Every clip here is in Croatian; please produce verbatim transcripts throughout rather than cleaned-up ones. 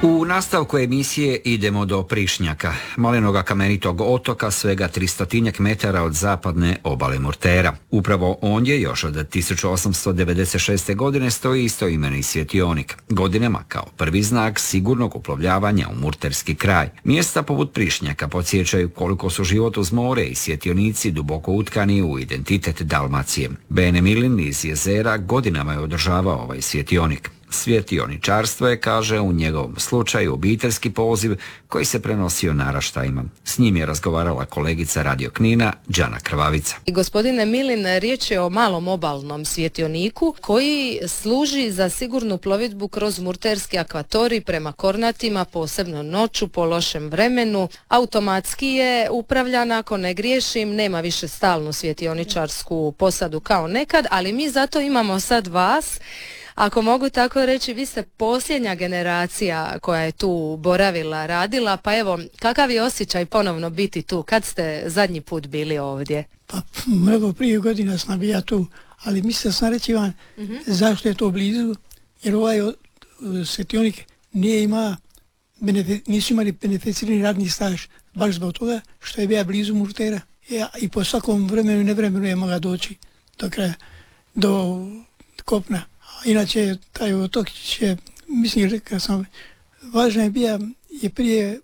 U nastavku emisije idemo do Prišnjaka, malenoga kamenitog otoka svega tristotinjak metara od zapadne obale Murtera. Upravo on je još od tisuću osamsto devedeset šeste. godine stoji istoimeni svjetionik, godinama kao prvi znak sigurnog uplovljavanja u murterski kraj. Mjesta poput Prišnjaka podsjećaju koliko su život uz more i svjetionici duboko utkani u identitet Dalmacije. Bene Milin iz Jezera godinama je održavao ovaj svjetionik. Svjetioničarstvo je, kaže, u njegovom slučaju obiteljski poziv koji se prenosio naraštajima. S njim je razgovarala kolegica Radio Knina, Đana Krvavica. I gospodine Milin, riječ je o malom obalnom svjetioniku koji služi za sigurnu plovidbu kroz murterski akvatorij prema Kornatima, posebno noću po lošem vremenu. Automatski je upravljan, ako ne griješim, nema više stalnu svjetioničarsku posadu kao nekad, ali mi zato imamo sad vas. Ako mogu tako reći, vi ste posljednja generacija koja je tu boravila, radila, pa evo, kakav je osjećaj ponovno biti tu? Kad ste zadnji put bili ovdje? Pa mnogo prije godina sam bio tu, ali mislio sam reći vam uh-huh. zašto je to blizu, jer ovaj svjetionik nije ima, benefic, nisu imali beneficirani radni staž, baš zbog toga što je bio blizu Murtera. Ja, i po svakom vremenu i nevremenu je mogla doći do kraja, do kopna. Inače, taj otok će, mislim, rekao sam, važna je bija, je prije,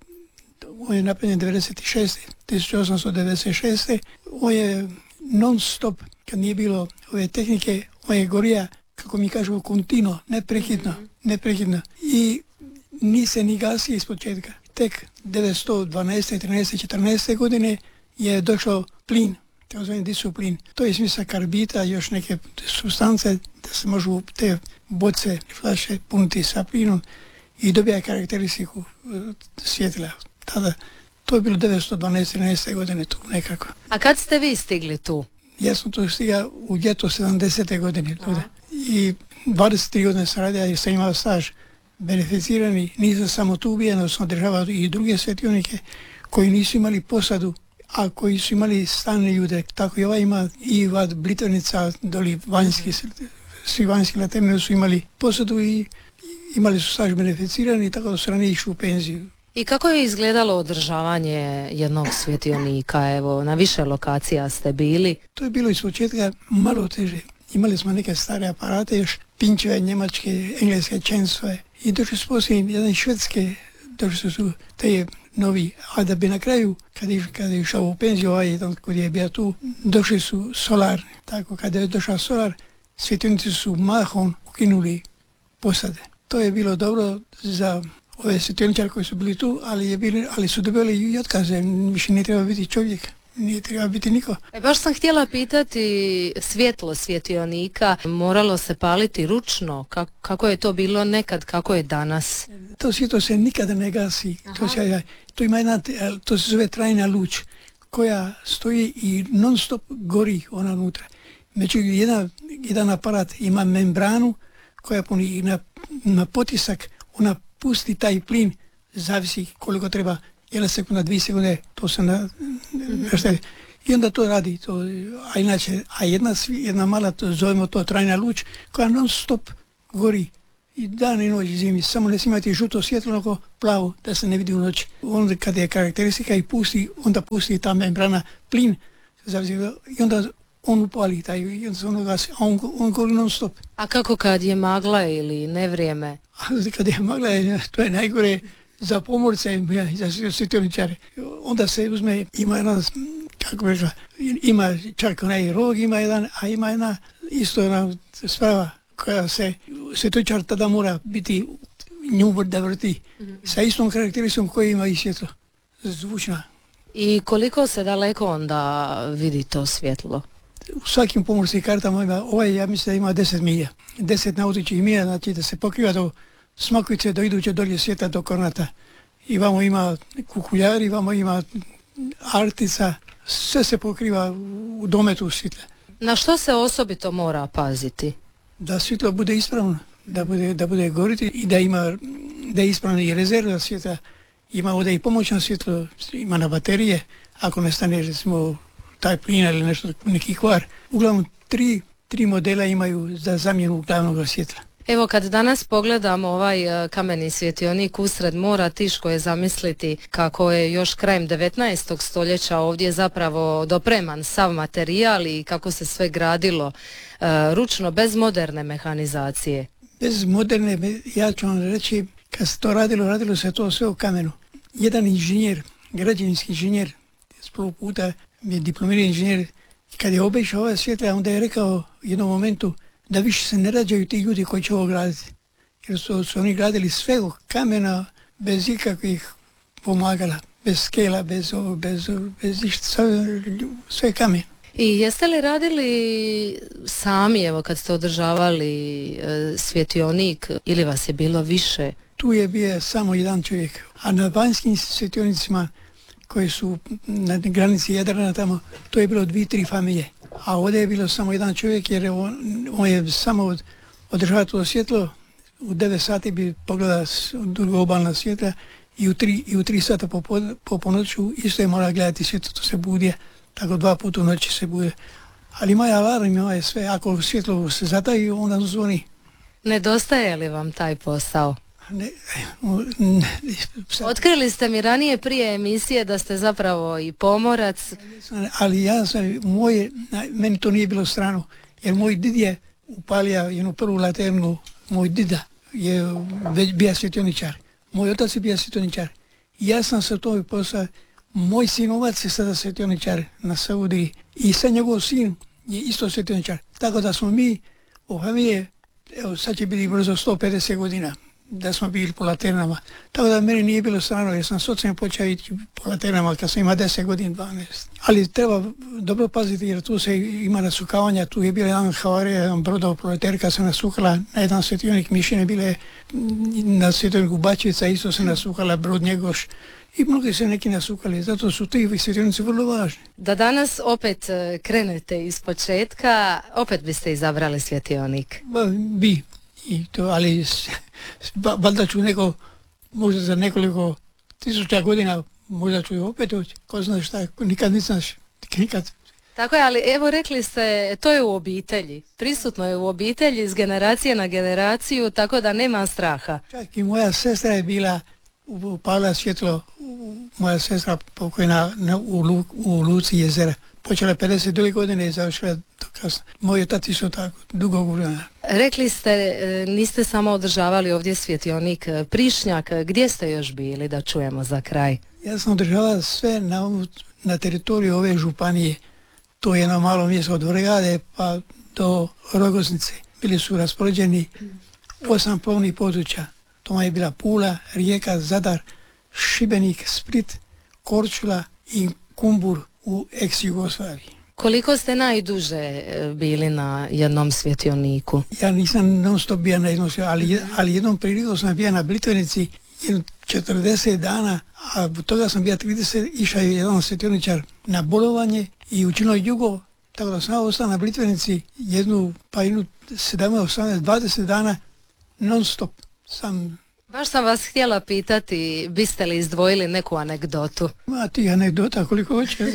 on je napravljen devedeset šeste. tisuću osamsto devedeset šeste. On je non stop, kad nije bilo ove tehnike, on je gorija, kako mi kažemo, kontino, neprekidno, neprekidno. I nije se ni gasio iz početka. Tek devetsto dvanaeste, trinaeste, četrnaeste. godine je došao plin. To zove disoplin. To je smisla karbita, još neke supstance da se možu te boce, flaše puniti sa plinom i dobija karakteristiku svjetla. Tada, to je bilo devetsto dvanaeste, trinaeste. godine tu nekako. A kad ste vi stigli tu? Ja sam tu stigao u ljeto sedamdesete. godine. Tuda. I dvadeset tri godine sam radio jer sam imao staž beneficirani. Nisam samo tu bio, nego sam održavao i druge svjetionike koji nisu imali posadu, a koji su imali stalne ljude, tako i ova ima i vad Blitvenica, doli vanjski, svi vanjski na temelju su imali posadu i imali su staž beneficirani, tako da su ranije išli u penziju. I kako je izgledalo održavanje jednog svjetionika? Evo, na više lokacija ste bili. To je bilo iz početka malo teže. Imali smo neke stare aparate, još pinčeve, njemačke, engleske čensove i došli su poslije jedan švedske, došli su te novi, a da bi na kraju, kad je, kad je išao u penziju, ovaj jedan koji je bio tu, došli su solar, tako kada je došao solar, svjetionici su mahom ukinuli posade. To je bilo dobro za ove svjetioničare koji su bili tu, ali, je bili, ali su dobili i otkaze, više nije treba biti čovjek, nije treba biti niko. E, baš sam htjela pitati, svjetlo svjetionika moralo se paliti ručno, kako, kako je to bilo nekad, kako je danas? To svjetlo se nikada ne gasi, to, se, to ima jedna, to se zove trajna luč koja stoji i non stop gori ona unutra. Međutim, jedan, jedan aparat ima membranu koja puni na, na potisak, ona pusti taj plin, zavisi koliko treba, jedna sekunda, dvije sekunde, to se na, mm-hmm. i onda to radi, to, a inače, a jedna, jedna mala, to, zovemo to trajna luč, koja non stop gori i dan i noć zimi, samo ne smijete žuto svjetlo, nego plavo, da se ne vidi u noći. Onda kad je karakteristika i pusti, onda pusti ta membrana plin, zavisi, i onda on upali taj, i onda se ono gasi, a on, on gori non stop. A kako kad je magla ili nevrijeme? A kad je magla, to je najgore za pomorce, za svjetioničare. Onda se uzme, ima jedna, kako bi rekla, ima čak onaj rog, ima jedan, a ima jedna isto jedna sprava koja se, svjetioničar tada mora biti nju da vrti, mm-hmm. sa istom karakteristikom koji ima i svjetlo, zvučna. I koliko se daleko onda vidi to svjetlo? U svakim pomorskim kartama ima, ovaj ja mislim da ima deset milja, deset nautičkih milja, znači da se pokriva do Smakovice, do iduće dolje svijeta, do Kornata. I vamo ima Kukuljari, vamo ima Artica, sve se pokriva u dometu svjetla. Na što se osobito mora paziti? Da svjetlo bude ispravno, da bude, da bude goriti i da ima, da je ispravno i rezerva svjetla. Ima ovdje i pomoćno svjetlo, ima na baterije, ako ne stane recimo taj plin ili nešto, neki kvar. Uglavnom tri, tri modela imaju za zamjenu glavnog svjetla. Evo kad danas pogledamo ovaj kameni svjetionik usred mora, teško je zamisliti kako je još krajem devetnaestog stoljeća ovdje zapravo dopreman sav materijal i kako se sve gradilo uh, ručno bez moderne mehanizacije. Bez moderne, ja ću vam reći, kad se to radilo, radilo se to sve u kamenu. Jedan inženjer, građevinski inženjer, s prvog puta je diplomirani inženjer, kad je obišao ova svjetla, onda je rekao u jednom momentu da više se ne rađaju ti ljudi koji će ovo graditi. Jer su, su oni gradili sve u kamena bez ikakvih pomagala, bez skela, bez ovo, bez, bez ništa, sve, sve kamen. I jeste li radili sami, evo kad ste održavali e, svjetionik, ili vas je bilo više? Tu je bio samo jedan čovjek, a na vanjskim svjetionicima koji su na granici Jadrana tamo, to je bilo dvije, tri familije. A ovdje je bilo samo jedan čovjek jer on, on je samo od, održavao to svjetlo, u devet sati bi pogledao drugo obalna svjetla i u tri, i u tri sata po, po ponoću isto je mora gledati svjetlo, to se budje, tako dva puta u noći se bude. Ali ima alarm, ima sve, ako svjetlo se zataji, onda zvoni. Nedostaje li vam taj posao? Ne, ne, Otkrili ste mi ranije prije emisije da ste zapravo i pomorac. Ali ja sam, moje, meni to nije bilo strano, jer moj did je upalio jednu prvu laternu, moj dida je bio svjetioničar, moj otac je bio svjetioničar. Ja sam sa to posao, moj sinovac je sada svjetioničar na Saudiji i sad njegov sin je isto svjetioničar. Tako da smo mi u familije, evo sad će biti brzo sto pedeset godina da smo bili po laternama. Tako da meni nije bilo strano jer sam s ocem počeo ići po laternama kad sam imao deset godina, dvanaest. Ali treba dobro paziti jer tu se ima nasukavanja, tu je bila jedan havarija, jedan brodov proleterka se nasukala na jedan svjetionik, mišine bile na svjetioniku Bačvica, isto se nasukala brod Njegoš. I mnogi se neki nasukali, zato su ti svjetionici vrlo važni. Da danas opet krenete iz početka, opet biste izabrali svjetionik? Ba, bi. I to, ali valjda ću neko, možda za nekoliko tisuća godina, možda ću opet doći, ko zna šta, nikad nisam, nikad. Tako je, ali evo rekli ste, to je u obitelji, prisutno je u obitelji iz generacije na generaciju, tako da nema straha. Čak i moja sestra je bila, upala svjetlo, moja sestra pokojna na, u, Lu, u Luci jezera. Počela pedeset druge godine i završila do kasno. Moj otac isto tako, dugo vremena. Rekli ste, niste samo održavali ovdje svjetionik Prišnjak, gdje ste još bili, da čujemo za kraj? Ja sam održavao sve na, na teritoriju ove županije. To je jedno malo mjesto od Vrgade pa do Rogoznice. Bili su raspoređeni osam plovnih područja. To je bila Pula, Rijeka, Zadar, Šibenik, Split, Korčula i Kumbur u ex-Jugoslaviji. Koliko ste najduže bili na jednom svjetioniku? Ja nisam non stop bio na jednom svjetioniku, ali, ali jednom prilikom sam bio na Blitvenici četrdeset dana, a od toga sam bio trideset, išao je jedan svjetioničar na bolovanje i učinilo jugo, tako da sam ostao na Blitvenici jednu, pa jednu sedamnaest, osamnaest, dvadeset dana non stop. Sam... Baš sam vas htjela pitati, biste li izdvojili neku anegdotu? Ma ti anegdota koliko hoće.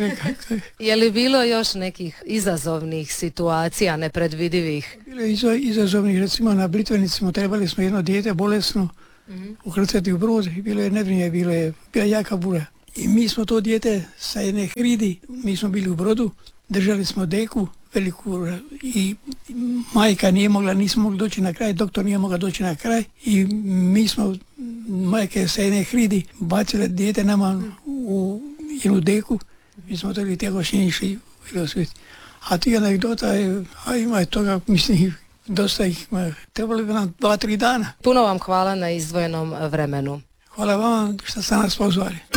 Je li bilo još nekih izazovnih situacija, nepredvidivih? Bilo je iza, izazovnih, recimo na Blitvenici smo trebali smo jedno dijete bolesno mm-hmm. ukrcati u brod i bilo je nevrinje, bilo je bila jaka bura. I mi smo to dijete sa jedne hridi, mi smo bili u brodu, držali smo deku veliku i majka nije mogla, nismo mogli doći na kraj, doktor nije mogao doći na kraj i mi smo, majke sa jedne hridi, bacile dijete nama u jednu deku, mi smo toli tjegošnje išli u svijet. A ti anegdota je, a ima je toga, mislim, dosta ih ima, trebali bi nam dva, tri dana. Puno vam hvala na izdvojenom vremenu. Hvala vam što ste nas pozvali.